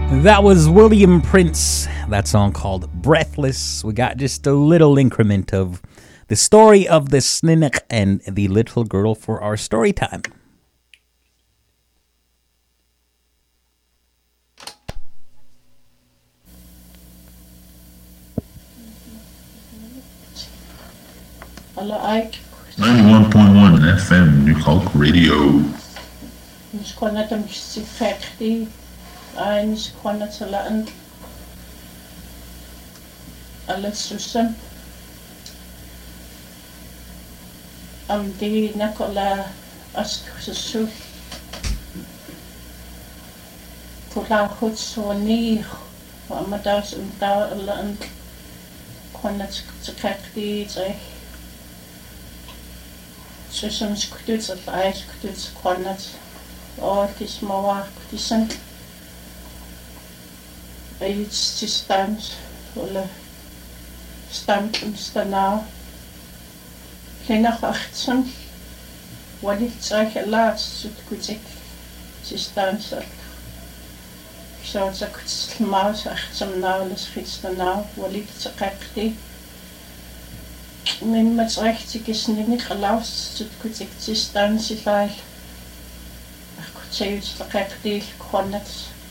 That was William Prince. That song called Breathless. We got just a little increment of the story of the Sniniq and the little girl for our story time. Alle 91.1 FM New Hulk Radio. Skåne dem færdig. Egen skåne til land. Alle sussen. Om det nakola askusu. Kula hutsoni. Og amadas land. Skåne til færdig. Sussen skuddet til ej skuddet skåne. Og de små de sådan. It's just stands eller standna kleiner achtsen wat dit zeg laat so goed ik stands so so smaus achtsam nou les gisteren wat ik te gekte men met recht ik is niet gelaust so goed ik stands is wel ach goed zei het gekte kon het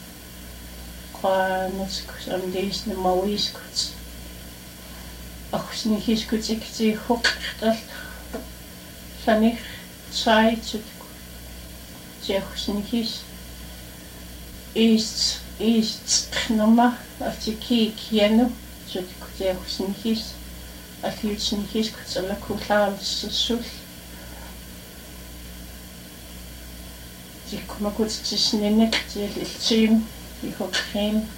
net om deze mooie goed. Ach, niet eens goed. Ik zie ook dat van ik tijd zeg niet is nummer als je kijkt hier nu zo zeg niet eens als je niet eens goed zal klaar zo ik kom goed te zien ik zie ik hoop geen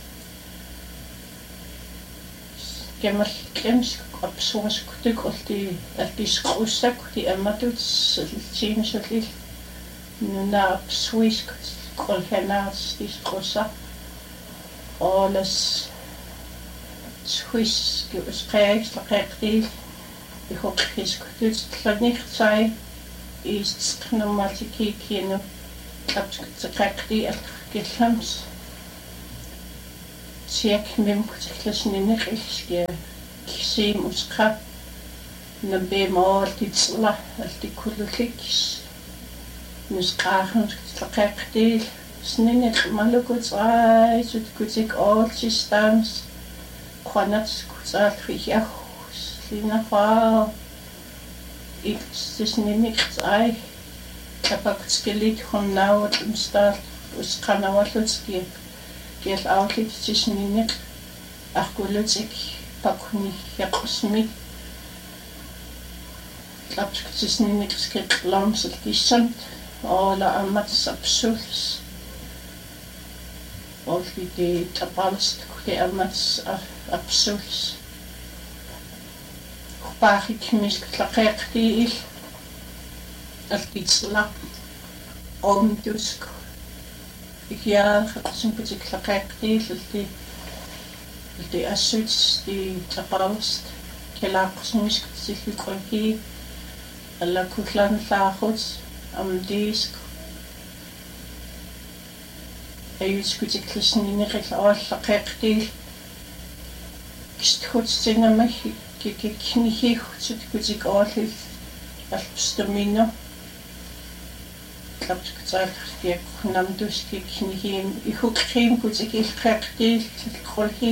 gemmer klems op zo'n stuk of die schroestek die doet zien zo lief na op Swiss kolgenaars die schroesa alles Swiss gesprek die ik hoop geen goed het niet zijn is normaal te kijken op te kijken die gelams Check mem kutlashin inexke sim uska na bemol titsla alti kulukis nuskachen taqaqti sninek malukuts ay sut kutik all systems kwanats kutsal khia sina fa sninek ay kapak skelit khon nawt umstal uskanawalutski Geld outlet tussen ik achterluts ik pak niet jakusmi klaps tussen ik skip lams het kiesend alle amats absurds of die tapals die amats absurds paar ik mis klakek die als iets lap om dus Ja, zo'n beetje klakkeert die assuits die tapalst, kelakos muskels die kolki, alla kuklan flachos, disk. Je schudt ik tussen in de al klakkeert die. Is goed zien maar ik niet goed goed ik al als stamina. Ik zei ik nam dus ik geen ik ook geen goed ik krijg die kolki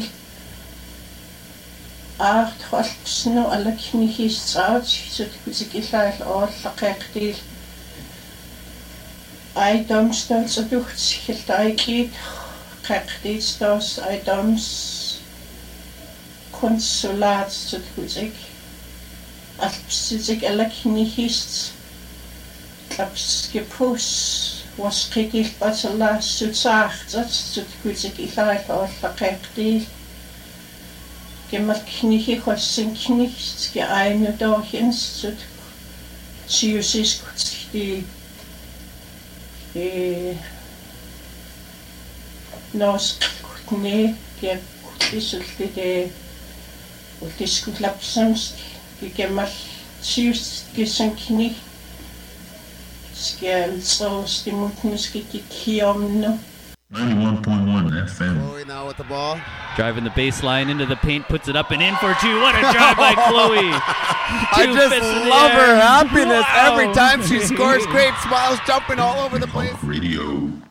het sno alle knieën zout zo goed ik al krijg die items dat zo doet gelijk krijg die stos items consulaat zo goed ik als ik alle knieën Skipus was gekig wat ze laatst zo zacht dat ze goed ik gelijk al gekeken gemmer knieën was zijn knie ske eine dagins zo is die nos nee die is het die skulapsens die gemmer zijn knie Skjell så stimulerar skikki kiamno 91.1 FM. Chloe now with the ball. Driving the baseline into the paint, puts it up and in for two. What a drive by Chloe. I just love her happiness every time she scores. Great smiles jumping all over the place. Radio.